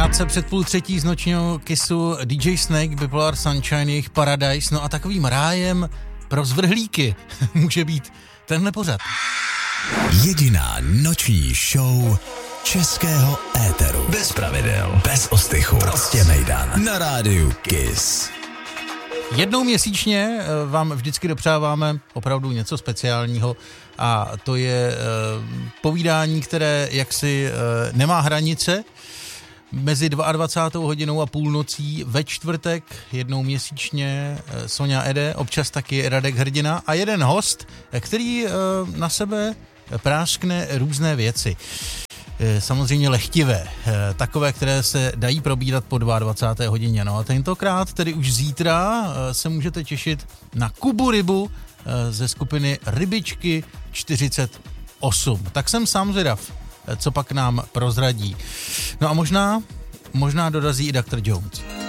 Krátce před 2:30 z nočního Kissu DJ Snake, Bipolar Sunshine, jejich Paradise. No a takovým rájem pro zvrhlíky může být tenhle pořad. Jediná noční show českého éteru. Bez pravidel, bez ostychu, prostě mejdan. Na rádiu Kiss. Jednou měsíčně vám vždycky dopřáváme opravdu něco speciálního a to je povídání, které jaksi nemá hranice. Mezi 22. hodinou a půlnocí ve čtvrtek jednou měsíčně Sonja Ede, občas taky Radek Hrdina a jeden host, který na sebe práskne různé věci. Samozřejmě lehtivé, takové, které se dají probírat po 22. hodině. No a tentokrát, tedy už zítra, se můžete těšit na Kubu Rybu ze skupiny Rybičky 48. Tak jsem sám zvědav, co pak nám prozradí. No a možná dorazí i Dr. Jones.